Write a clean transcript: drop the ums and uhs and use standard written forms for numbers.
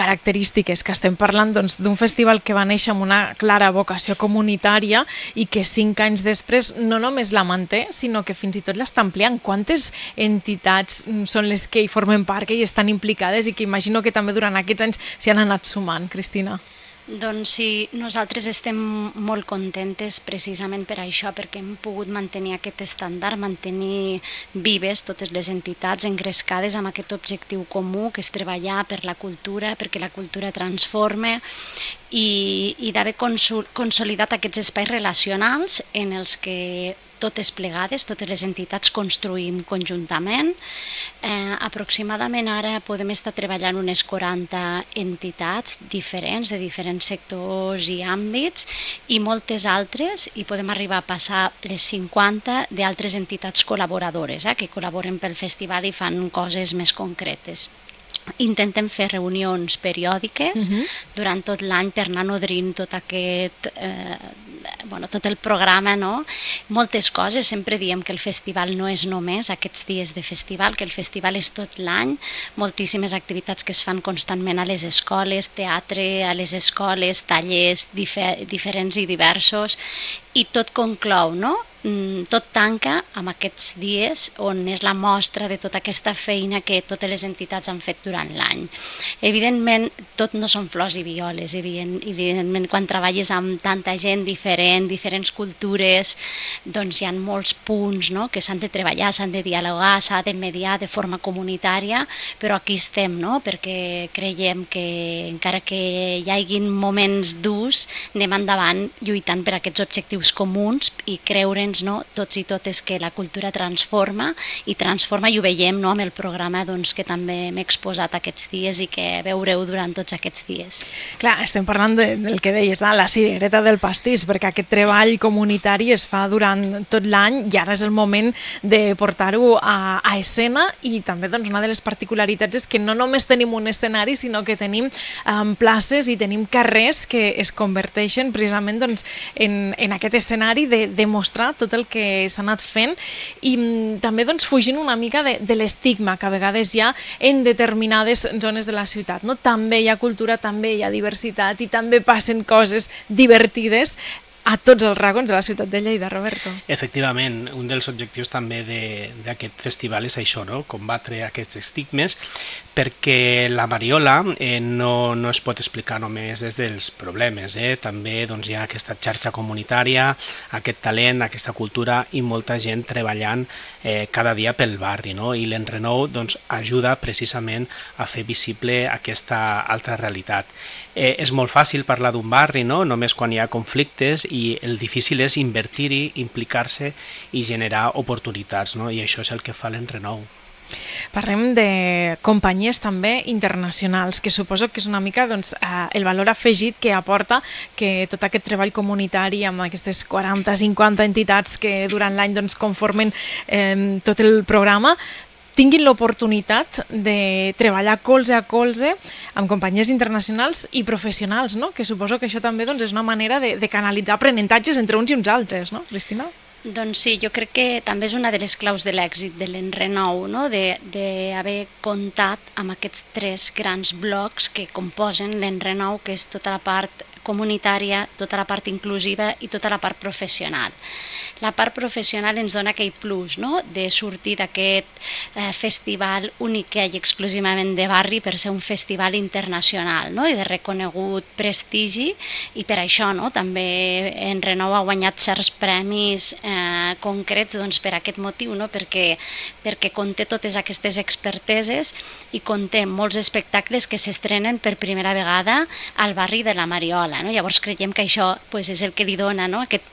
característiques, que estem parlant d'un festival que va néixer amb una clara vocació comunitària i que 5 anys després no només la manté, sinó que fins i tot l'està ampliant. Quantes entitats són les que hi formen part, que hi estan implicades i que imagino que també durant aquests anys s'hi han anat sumant, Cristina? Doncs sí, nosaltres estem molt contentes precisament per això, perquè hem pogut mantenir aquest estàndard, mantenir vives totes les entitats engrescades amb aquest objectiu comú, que és treballar per la cultura, perquè la cultura transforma, i d'haver consolidat aquests espais relacionals en els que totes plegades, totes les entitats construïm conjuntament. Aproximadament ara podem estar treballant unes 40 entitats diferents, de diferents sectors i àmbits, i moltes altres, i podem arribar a passar les 50 d'altres entitats col·laboradores que col·laboren pel festival i fan coses més concretes. Intentem fer reunions periòdiques durant tot l'any per anar nodrint tot tot el programa, no? Moltes coses, sempre diem que el festival no és només aquests dies de festival, que el festival és tot l'any, moltíssimes activitats que es fan constantment a les escoles, teatre a les escoles, tallers diferents i diversos, i tot conclou, no? Tot tanca amb aquests dies on és la mostra de tota aquesta feina que totes les entitats han fet durant l'any. Evidentment, tot no són flors i violes, evidentment quan treballes amb tanta gent diferent, diferents cultures, doncs hi ha molts punts que s'han de treballar, s'han de dialogar, s'ha de mediar de forma comunitària, però aquí estem, perquè creiem que encara que hi hagin moments durs, anem endavant lluitant per aquests objectius comuns i creure'ns tots i totes que la cultura transforma, i ho veiem amb el programa que també m'he exposat aquests dies i que veureu durant tots aquests dies. Clar, estem parlant del que deies, la cirereta del pastís, perquè aquest treball comunitari es fa durant tot l'any i ara és el moment de portar-ho a escena, i també una de les particularitats és que no només tenim un escenari, sinó que tenim places i tenim carrers que es converteixen precisament en aquest escenari de mostrar tot el que s'ha anat fent, i també fugint una mica de l'estigma que a vegades hi ha en determinades zones de la ciutat. També hi ha cultura, també hi ha diversitat i també passen coses divertides a tots els racons de la ciutat de Lleida, Roberto. Efectivament, un dels objectius també d'aquest festival és això, combatre aquests estigmes, perquè la Mariola no es pot explicar només des dels problemes, també hi ha aquesta xarxa comunitària, aquest talent, aquesta cultura i molta gent treballant cada dia pel barri, i l'Enrenou ajuda precisament a fer visible aquesta altra realitat. És molt fàcil parlar d'un barri, només quan hi ha conflictes, i el difícil és invertir-hi, implicar-se i generar oportunitats, i això és el que fa l'Enrenou. Parlem de companyies també internacionals, que suposo que és una mica el valor afegit que aporta que tot aquest treball comunitari amb aquestes 40-50 entitats que durant l'any conformen tot el programa tinguin l'oportunitat de treballar colze a colze amb companyies internacionals i professionals, que suposo que això també és una manera de canalitzar aprenentatges entre uns i uns altres, no, Cristina? Doncs sí, jo crec que també és una de les claus de l'èxit de l'Enrenou, d'haver comptat amb aquests 3 grans blocs que composen l'Enrenou, que és tota la part comunitària, tota la part inclusiva i tota la part professional. La part professional ens dona aquell plus de sortir d'aquest festival únic i exclusivament de barri per ser un festival internacional i de reconegut prestigi, i per això també Enrenou ha guanyat certs premis concrets per aquest motiu, perquè conté totes aquestes experteses i conté molts espectacles que s'estrenen per primera vegada al barri de la Mariola. Llavors creiem que això és el que li dona aquest